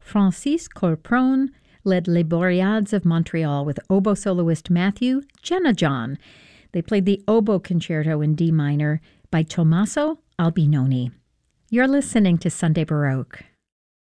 Francis Corpron led Les Boreades of Montreal with oboe soloist Matthew Jenna-John. They played the Oboe Concerto in D minor by Tommaso Albinoni. You're listening to Sunday Baroque.